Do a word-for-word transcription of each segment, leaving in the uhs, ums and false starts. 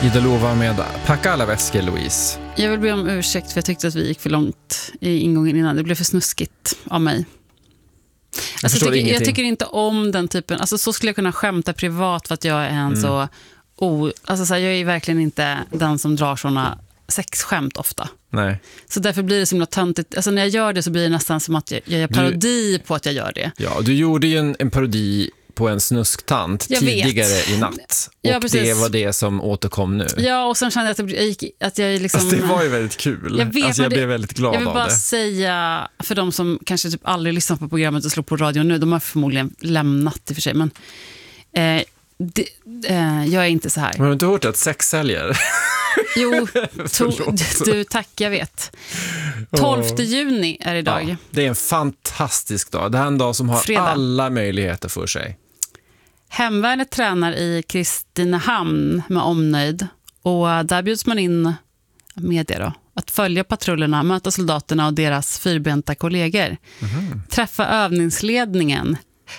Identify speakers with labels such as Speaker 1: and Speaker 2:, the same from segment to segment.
Speaker 1: Ida Lova med Packa alla väskor, Louise.
Speaker 2: Jag vill be om ursäkt för jag tyckte att vi gick för långt i ingången innan. Det blev för snuskigt av mig.
Speaker 1: Jag,
Speaker 2: alltså, jag, tycker, jag tycker
Speaker 1: inte
Speaker 2: inte om den typen. Alltså, så skulle jag kunna skämta privat för att jag är en mm. så... Oh, alltså, så här, jag är verkligen inte den som drar såna sexskämt ofta.
Speaker 1: Nej.
Speaker 2: Så därför blir det så himla töntigt. Alltså, när jag gör det så blir det nästan som att jag, jag gör parodi du, på att jag gör det.
Speaker 1: Ja, du gjorde ju en, en parodi på en snusktant jag tidigare vet. i natt. Och ja, det var det som återkom nu.
Speaker 2: Ja, och sen kände jag att jag, gick, att jag liksom...
Speaker 1: Alltså, det var ju väldigt kul.
Speaker 2: Jag, vet,
Speaker 1: alltså, jag
Speaker 2: det,
Speaker 1: blev väldigt glad av det.
Speaker 2: Jag vill bara
Speaker 1: det.
Speaker 2: säga, för de som kanske typ aldrig lyssnat på programmet och slår på radio nu, de har förmodligen lämnat i och för sig, men eh, det, eh, jag är inte så här.
Speaker 1: Men har du inte hört att sex säljer?
Speaker 2: Jo, to, du, tack, jag vet. tolfte juni är idag.
Speaker 1: Ja, det är en fantastisk dag. Det är en dag som har Fredag. alla möjligheter för sig.
Speaker 2: Hemvärnet tränar i Kristinehamn med omnöjd. Och där bjuds man in media då, att följa patrullerna, möta soldaterna och deras fyrbenta kollegor. Mm. Träffa övningsledningen.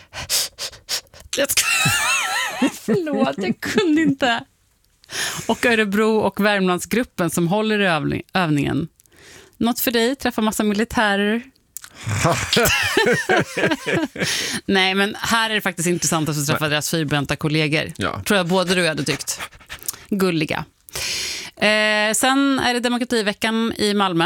Speaker 2: Förlåt, jag kunde inte. Och Örebro och Värmlandsgruppen som håller i övning, övningen. Något för dig, träffa massa militärer. Nej, men här är det faktiskt intressant att träffa deras fyrbenta kollegor. Ja. Tror jag både du hade tyckt. Gulliga. Eh, sen är det demokrativeckan i Malmö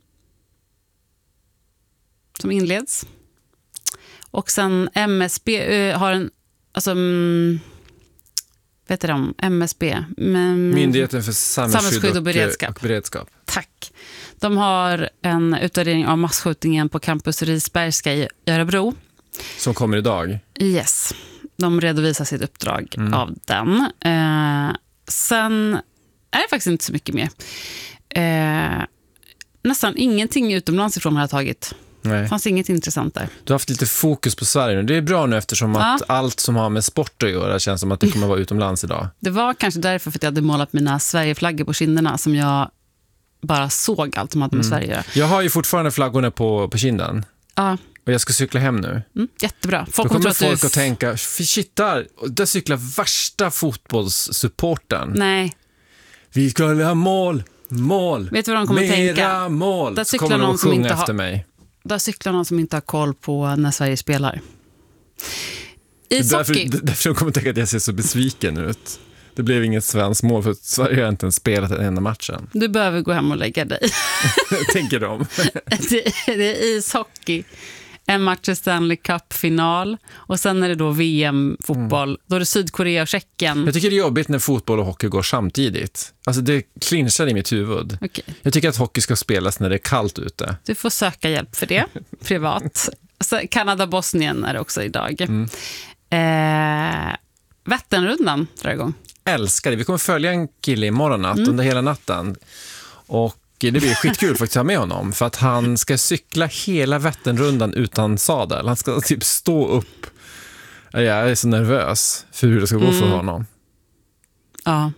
Speaker 2: som inleds. Och sen M S B eh, har en alltså mm, vet du om M S B, men,
Speaker 1: Myndigheten för samhällsskydd, samhällsskydd och, och, beredskap. och beredskap.
Speaker 2: Tack. De har en utvärdering av masskjutningen på campus Risbergska i Örebro.
Speaker 1: Som kommer idag?
Speaker 2: Yes. De redovisar sitt uppdrag mm. av den. Eh, sen är det faktiskt inte så mycket mer. Eh, nästan ingenting utomlands ifrån har jag tagit. Nej. Det fanns inget intressant där.
Speaker 1: Du har haft lite fokus på Sverige. Det är bra nu eftersom ja. att allt som har med sport att göra känns som att det kommer vara utomlands idag.
Speaker 2: Det var kanske därför för att jag hade målat mina Sverigeflaggor på kinderna som jag bara såg allt som hade med mm. Sverige att göra.
Speaker 1: Jag har ju fortfarande flaggorna på, på kinden.
Speaker 2: Ja.
Speaker 1: Och jag ska cykla hem nu.
Speaker 2: Mm, jättebra.
Speaker 1: Folk Då kommer folk att, du... att tänka, shit där, där cyklar värsta fotbollssupporten.
Speaker 2: Nej.
Speaker 1: Vi ska ha mål, mål.
Speaker 2: Vet du vad de kommer
Speaker 1: Mera
Speaker 2: tänka?
Speaker 1: mål.
Speaker 2: Där cyklar
Speaker 1: kommer de
Speaker 2: någon som inte
Speaker 1: efter
Speaker 2: har...
Speaker 1: mig.
Speaker 2: Där cyklar någon som inte har koll på när Sverige spelar.
Speaker 1: Därför, därför de kommer tänka att jag ser så besviken ut. Det blev inget svenskt mål för Sverige har inte ens spelat den enda matchen. Du
Speaker 2: behöver gå hem och lägga dig.
Speaker 1: Tänker de.
Speaker 2: det, det är ishockey. En match i Stanley Cup-final. Och sen är det då V M-fotboll. Mm. Då är det Sydkorea och Tjeckien.
Speaker 1: Jag tycker det är jobbigt när fotboll och hockey går samtidigt. Alltså det clinchar i mitt huvud. Okay. Jag tycker att hockey ska spelas när det är kallt ute.
Speaker 2: Du får söka hjälp för det. Privat. Kanada-Bosnien är det också idag. Mm. Eh, Vätternrundan drar igång.
Speaker 1: Älskar det. Vi kommer följa en kille imorgon natt mm. under hela natten. Och det blir skitkul faktiskt att ha med honom. För att han ska cykla hela Vätternrundan utan sadel. Han ska typ stå upp. Jag är så nervös för hur det ska gå mm. för honom.
Speaker 2: Ja.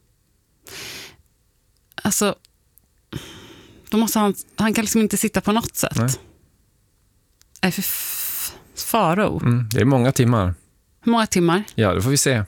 Speaker 2: Alltså, då måste han, han kan liksom inte sitta på något sätt. Nej. Nej, för f- faro.
Speaker 1: Mm, det är många timmar.
Speaker 2: Hur många timmar?
Speaker 1: Ja, det får vi se.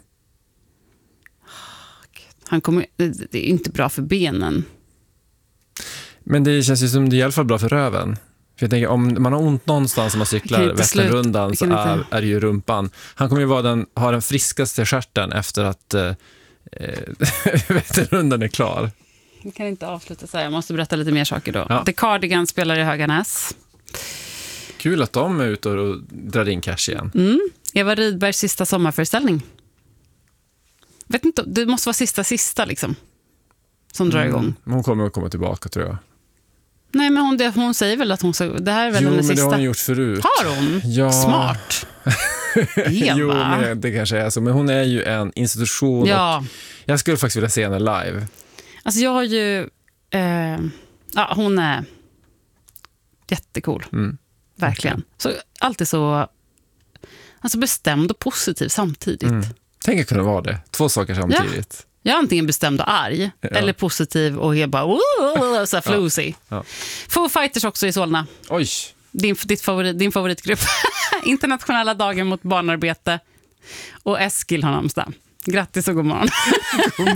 Speaker 2: Han kommer, det är inte bra för benen.
Speaker 1: Men det känns ju som det är i alla fall bra för röven. För jag tänker, om man har ont någonstans som man cyklar Vätternrundan så är, är det ju rumpan. Han kommer ju vara den, ha den friskaste stjärten efter att eh, Vätternrundan är klar.
Speaker 2: Jag kan inte avsluta så här. Jag måste berätta lite mer saker då.
Speaker 1: Ja.
Speaker 2: The Cardigan spelar i Höganäs.
Speaker 1: Kul att de är ute och drar in cash igen.
Speaker 2: Mm. Eva Rydbergs sista sommarföreställning. Vet inte, det måste vara sista sista liksom. Som drar igång.
Speaker 1: Mm. Hon kommer att komma tillbaka tror jag.
Speaker 2: Nej, men hon, det, hon säger väl att hon så, det här är väl
Speaker 1: jo,
Speaker 2: den sista.
Speaker 1: Jo, men det har hon gjort förut.
Speaker 2: Har hon?
Speaker 1: Ja.
Speaker 2: Smart. Eva.
Speaker 1: Jo, men det kanske är så. Men hon är ju en institution.
Speaker 2: Ja.
Speaker 1: Och jag skulle faktiskt vilja se henne live.
Speaker 2: Alltså jag har ju... Eh, ja, hon är jättecool. Mm. Verkligen. Så alltid så alltså bestämd och positiv samtidigt. Mm.
Speaker 1: Tänk att kunna vara det. Två saker samtidigt.
Speaker 2: Ja. Jag är antingen bestämd och arg. Ja. Eller positiv och helt bara oh, så flusig. Ja. Ja. Foo Fighters också i Solna.
Speaker 1: Oj.
Speaker 2: Din, ditt favorit, din favoritgrupp. Internationella dagen mot barnarbete. Och Eskil har namnsdag. Grattis och god morgon.
Speaker 1: God morgon.